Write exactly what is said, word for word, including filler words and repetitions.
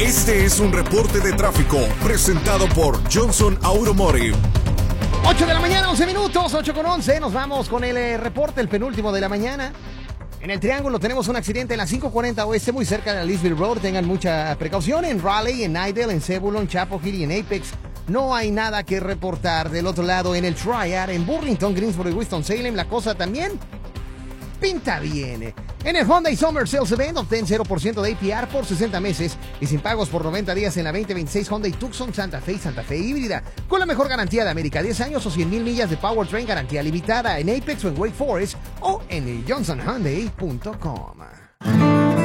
Este es un reporte de tráfico presentado por Johnson Automotive. ocho de la mañana, once minutos, ocho con once. Nos vamos con el eh, reporte, el penúltimo de la mañana. En el Triángulo tenemos un accidente en la cinco cuarenta Oeste, muy cerca de la Leesville Road. Tengan mucha precaución. En Raleigh, en Idle, en Zebulon, Chapel Hill y en Apex no hay nada que reportar. Del otro lado, en el Triad, en Burlington, Greensboro y Winston-Salem, la cosa también pinta bien. En el Hyundai Summer Sales Event, obtén cero por ciento de A P R por sesenta meses y sin pagos por noventa días en la veinte veintiséis Hyundai Tucson Santa Fe y Santa Fe híbrida, con la mejor garantía de América, diez años o cien mil millas de powertrain, garantía limitada en Apex o en Wake Forest o en el johnson hyundai punto com.